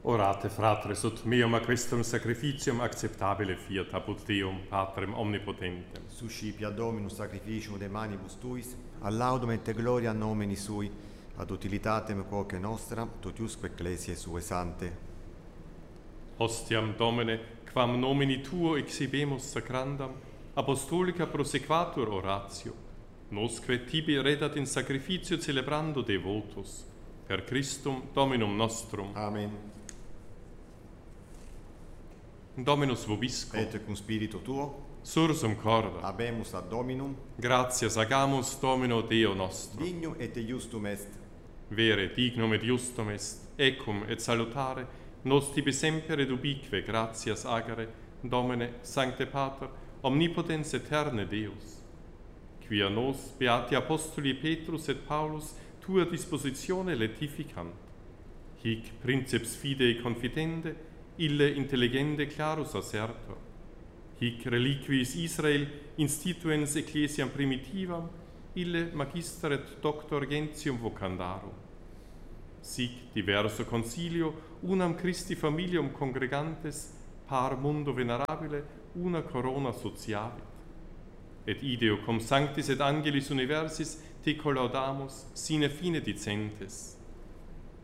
Orate, fratres, ut meum a questum sacrificium acceptabile fiat apud Deum, Patrem omnipotentem. Suscipia Dominus sacrificium de manibus tuis, ad laudum et gloria nomini sui, ad utilitatem quoque nostra, totiusque ecclesiae sue sante. Hostiam Domine, quam nomini Tuo exhibemus sacrandam, apostolica prosequatur oratio, nosque tibi redat in sacrificio celebrando devotus, per Christum Dominum nostrum. Amen. Dominus vobiscum, Et cum spiritu tuo, sursum corda, habemus ad Dominum, gratias agamus Domino Deo nostro. dignum et justum est. Vere, dignum et justum est, ecum et salutare, nos tibi semper et ubique gratias agere, Domine, Sancte Pater, omnipotens eterne Deus, quia nos, beati apostoli Petrus et Paulus, tua dispositione letificant, hic princeps fidei confidende, ille intelligende clarus assertor, hic reliquiis Israel instituens ecclesiam primitivam, ille magister et doctor gentium vocandarum. Sic diverso concilio, unam Christi familium congregantes, par mundo venerabile, una corona sociavit. Et ideo cum sanctis et angelis universis te collaudamus, sine fine dicentes.